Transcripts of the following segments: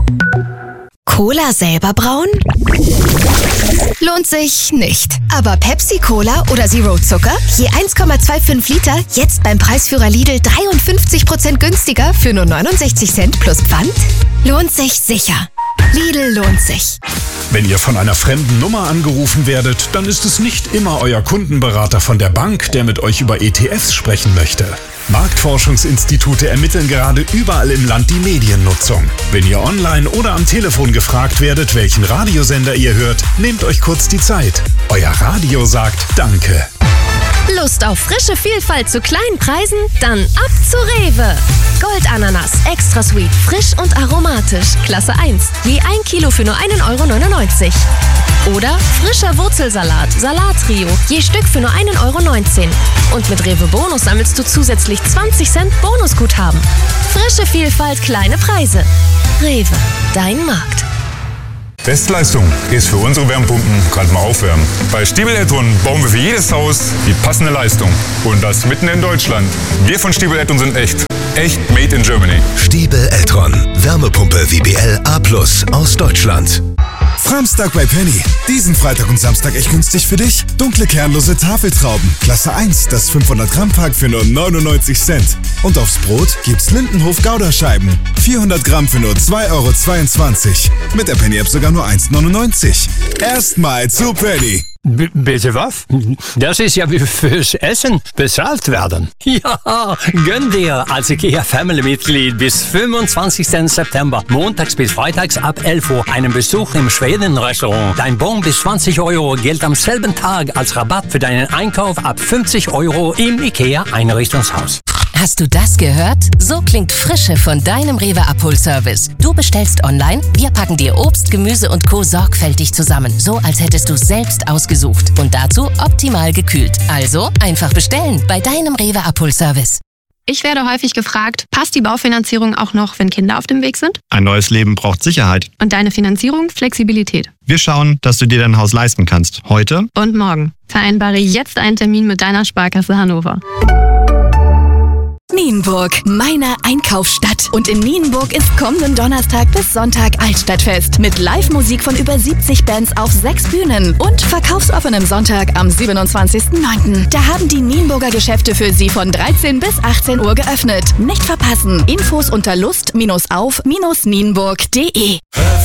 Cola selber brauen? Lohnt sich nicht. Aber Pepsi-Cola oder Zero Zucker? Je 1,25 Liter, jetzt beim Preisführer Lidl 53% günstiger für nur 69 Cent plus Pfand? Lohnt sich sicher. Lidl lohnt sich. Wenn ihr von einer fremden Nummer angerufen werdet, dann ist es nicht immer euer Kundenberater von der Bank, der mit euch über ETFs sprechen möchte. Marktforschungsinstitute ermitteln gerade überall im Land die Mediennutzung. Wenn ihr online oder am Telefon gefragt werdet, welchen Radiosender ihr hört, nehmt euch kurz die Zeit. Euer Radio sagt Danke. Lust auf frische Vielfalt zu kleinen Preisen? Dann ab zu Rewe. Goldananas, extra sweet, frisch und aromatisch. Klasse 1, je 1 Kilo für nur 1,99 €. Oder frischer Wurzelsalat, Salattrio, je Stück für nur 1,19 €. Und mit Rewe Bonus sammelst du zusätzlich 20 Cent Bonusguthaben. Frische Vielfalt, kleine Preise. Rewe, dein Markt. Bestleistung ist für unsere Wärmepumpen gerade mal aufwärmen. Bei Stiebel Eltron bauen wir für jedes Haus die passende Leistung. Und das mitten in Deutschland. Wir von Stiebel Eltron sind echt. Echt made in Germany. Stiebel Eltron. Wärmepumpe WBL A+ aus Deutschland. Framstag bei Penny. Diesen Freitag und Samstag echt günstig für dich. Dunkle kernlose Tafeltrauben. Klasse 1, das 500 Gramm Pack für nur 99 Cent. Und aufs Brot gibt's Lindenhof Gouda-Scheiben. 400 Gramm für nur 2,22 €. Mit der Penny-App sogar nur 1,99 €. Erstmal zu Penny. Bitte was? Das ist ja wie fürs Essen bezahlt werden. Ja, gönn dir als IKEA Family-Mitglied bis 25. September, montags bis freitags ab 11 Uhr, einen Besuch im Schweden-Restaurant. Dein Bon bis 20 € gilt am selben Tag als Rabatt für deinen Einkauf ab 50 € im IKEA-Einrichtungshaus. Hast du das gehört? So klingt Frische von deinem Rewe-Abholservice. Du bestellst online, wir packen dir Obst, Gemüse und Co. sorgfältig zusammen, so als hättest du selbst ausgesucht und dazu optimal gekühlt. Also einfach bestellen bei deinem Rewe-Abholservice. Ich werde häufig gefragt, passt die Baufinanzierung auch noch, wenn Kinder auf dem Weg sind? Ein neues Leben braucht Sicherheit. Und deine Finanzierung Flexibilität. Wir schauen, dass du dir dein Haus leisten kannst. Heute und morgen. Vereinbare jetzt einen Termin mit deiner Sparkasse Hannover. Nienburg, meine Einkaufsstadt. Und in Nienburg ist kommenden Donnerstag bis Sonntag Altstadtfest mit Live-Musik von über 70 Bands auf 6 Bühnen und verkaufsoffenem Sonntag am 27.09. Da haben die Nienburger Geschäfte für Sie von 13 bis 18 Uhr geöffnet. Nicht verpassen. Infos unter lust-auf-nienburg.de.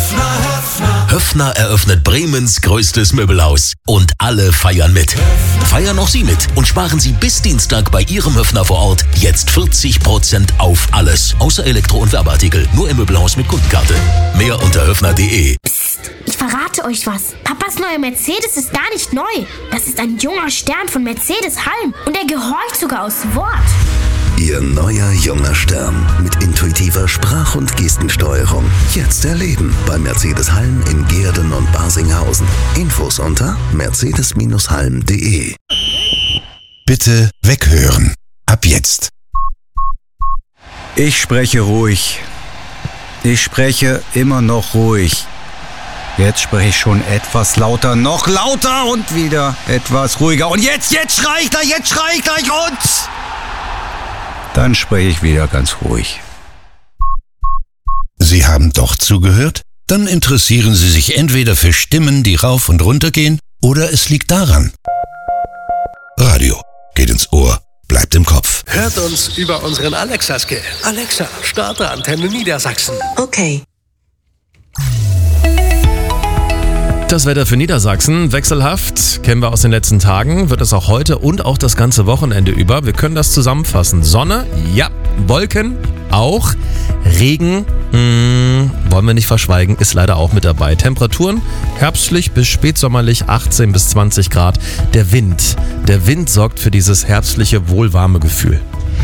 Höffner eröffnet Bremens größtes Möbelhaus. Und alle feiern mit. Feiern auch Sie mit und sparen Sie bis Dienstag bei Ihrem Höffner vor Ort jetzt 40% auf alles. Außer Elektro- und Werbeartikel. Nur im Möbelhaus mit Kundenkarte. Mehr unter höffner.de. Psst, ich verrate euch was. Papas neuer Mercedes ist gar nicht neu. Das ist ein junger Stern von Mercedes-Halm. Und er gehorcht sogar aufs Wort. Ihr neuer junger Stern mit intuitiver Sprach- und Gestensteuerung. Jetzt erleben bei Mercedes-Halm in Gehrden und Barsinghausen. Infos unter mercedes-halm.de. Bitte weghören. Ab jetzt. Ich spreche ruhig. Ich spreche immer noch ruhig. Jetzt spreche ich schon etwas lauter, noch lauter und wieder etwas ruhiger. Und jetzt schrei ich gleich, und... Dann spreche ich wieder ganz ruhig. Sie haben doch zugehört? Dann interessieren Sie sich entweder für Stimmen, die rauf und runter gehen, oder es liegt daran. Radio geht ins Ohr, bleibt im Kopf. Hört uns über unseren Alexa-Skill. Alexa, starte Antenne Niedersachsen. Okay. Das Wetter für Niedersachsen, wechselhaft, kennen wir aus den letzten Tagen, wird es auch heute und auch das ganze Wochenende über. Wir können das zusammenfassen. Sonne, ja, Wolken, auch. Regen, wollen wir nicht verschweigen, ist leider auch mit dabei. Temperaturen, herbstlich bis spätsommerlich, 18 bis 20 Grad. Der Wind sorgt für dieses herbstliche, wohlwarme Gefühl.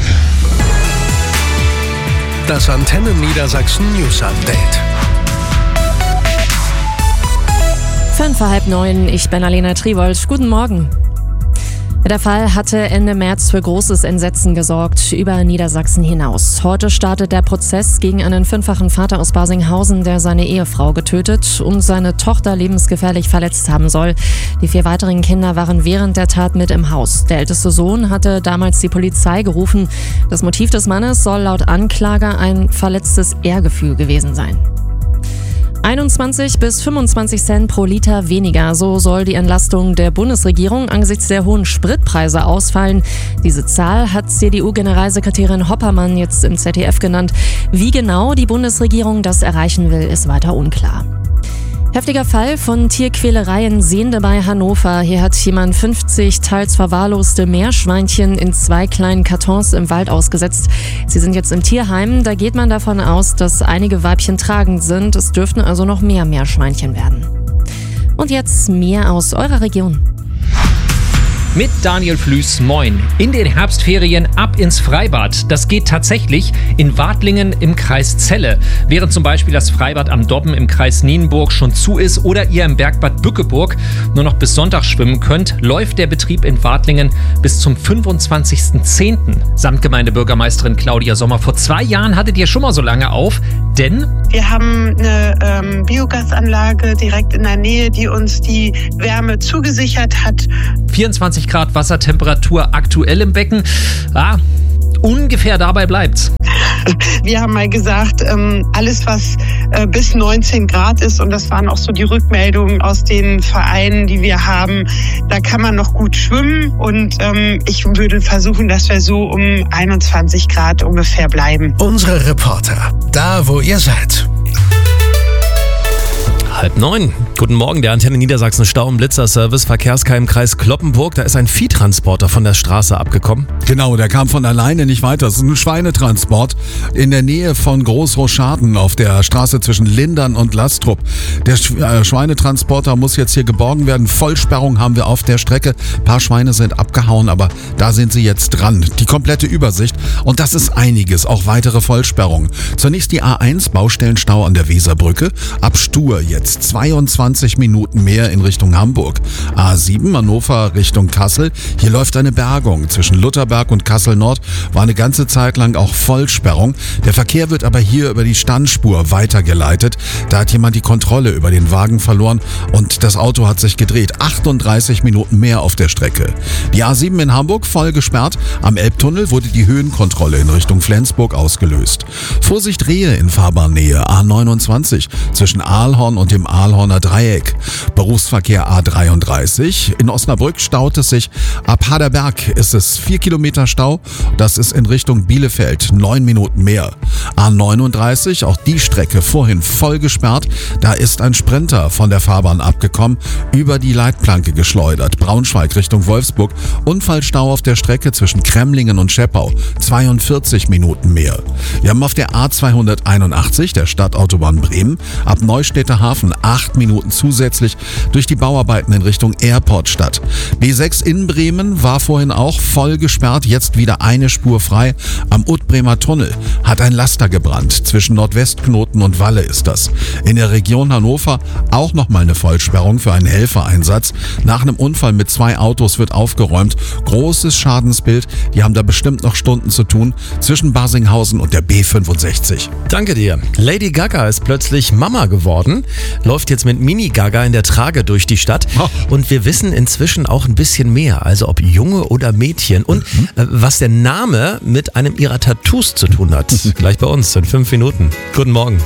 Das Antenne Niedersachsen News Update. 8:05, ich bin Alena Triwold. Guten Morgen. Der Fall hatte Ende März für großes Entsetzen gesorgt, über Niedersachsen hinaus. Heute startet der Prozess gegen einen 5-fachen Vater aus Barsinghausen, der seine Ehefrau getötet und seine Tochter lebensgefährlich verletzt haben soll. Die 4 weiteren Kinder waren während der Tat mit im Haus. Der älteste Sohn hatte damals die Polizei gerufen. Das Motiv des Mannes soll laut Anklage ein verletztes Ehrgefühl gewesen sein. 21 bis 25 Cent pro Liter weniger. So soll die Entlastung der Bundesregierung angesichts der hohen Spritpreise ausfallen. Diese Zahl hat CDU-Generalsekretärin Hoppermann jetzt im ZDF genannt. Wie genau die Bundesregierung das erreichen will, ist weiter unklar. Heftiger Fall von Tierquälerei in Sehnde bei Hannover. Hier hat jemand 50 teils verwahrloste Meerschweinchen in 2 kleinen Kartons im Wald ausgesetzt. Sie sind jetzt im Tierheim. Da geht man davon aus, dass einige Weibchen tragend sind. Es dürften also noch mehr Meerschweinchen werden. Und jetzt mehr aus eurer Region. Mit Daniel Flüß, moin. In den Herbstferien ab ins Freibad. Das geht tatsächlich in Wadlingen im Kreis Celle. Während zum Beispiel das Freibad am Dobben im Kreis Nienburg schon zu ist oder ihr im Bergbad Bückeburg nur noch bis Sonntag schwimmen könnt, läuft der Betrieb in Wadlingen bis zum 25.10. Samtgemeindebürgermeisterin Claudia Sommer. Vor 2 Jahren hattet ihr schon mal so lange auf, denn wir haben eine Biogasanlage direkt in der Nähe, die uns die Wärme zugesichert hat. 24 Grad Wassertemperatur aktuell im Becken. Ungefähr dabei bleibt's. Wir haben mal gesagt, alles was bis 19 Grad ist, und das waren auch so die Rückmeldungen aus den Vereinen, die wir haben, da kann man noch gut schwimmen, und ich würde versuchen, dass wir so um 21 Grad ungefähr bleiben. Unsere Reporter, da wo ihr seid. 8:30. Guten Morgen, der Antenne Niedersachsen Stau- und Blitzerservice, Verkehrskeim Kreis Cloppenburg. Da ist ein Viehtransporter von der Straße abgekommen. Genau, der kam von alleine nicht weiter. Das ist ein Schweinetransport in der Nähe von Großroschaden auf der Straße zwischen Lindern und Lastrup. Der Schweinetransporter muss jetzt hier geborgen werden. Vollsperrung haben wir auf der Strecke. Ein paar Schweine sind abgehauen, aber da sind sie jetzt dran. Die komplette Übersicht, und das ist einiges, auch weitere Vollsperrungen. Zunächst die A1, Baustellenstau an der Weserbrücke. Ab Stur jetzt 22 Minuten mehr in Richtung Hamburg. A7 Hannover Richtung Kassel. Hier läuft eine Bergung. Zwischen Lutherberg und Kassel Nord war eine ganze Zeit lang auch Vollsperrung. Der Verkehr wird aber hier über die Standspur weitergeleitet. Da hat jemand die Kontrolle über den Wagen verloren und das Auto hat sich gedreht. 38 Minuten mehr auf der Strecke. Die A7 in Hamburg voll gesperrt. Am Elbtunnel wurde die Höhenkontrolle in Richtung Flensburg ausgelöst. Vorsicht Rehe in Fahrbahnnähe. A29 zwischen Aalhorn und dem Aalhorner Dreieck. Berufsverkehr A33. In Osnabrück staut es sich. Ab Haderberg ist es 4 Kilometer Stau. Das ist in Richtung Bielefeld 9 Minuten mehr. A39, auch die Strecke vorhin voll gesperrt. Da ist ein Sprinter von der Fahrbahn abgekommen, über die Leitplanke geschleudert. Braunschweig Richtung Wolfsburg. Unfallstau auf der Strecke zwischen Kremlingen und Scheppau. 42 Minuten mehr. Wir haben auf der A281, der Stadtautobahn Bremen, ab Neustädter Hafen 8 Minuten zusätzlich durch die Bauarbeiten in Richtung Airportstadt. B6 in Bremen war vorhin auch voll gesperrt, jetzt wieder eine Spur frei. Am Utbremer Tunnel hat ein Laster gebrannt. Zwischen Nordwestknoten und Walle ist das. In der Region Hannover auch nochmal eine Vollsperrung für einen Helfereinsatz. Nach einem Unfall mit 2 Autos wird aufgeräumt. Großes Schadensbild. Die haben da bestimmt noch Stunden zu tun. Zwischen Barsinghausen und der B65. Danke dir. Lady Gaga ist plötzlich Mama geworden. Läuft jetzt mit Mini Gaga in der Trage durch die Stadt. Und wir wissen inzwischen auch ein bisschen mehr. Also ob Junge oder Mädchen. Und was der Name mit einem ihrer Tattoos zu tun hat. Gleich bei uns in 5 Minuten. Guten Morgen.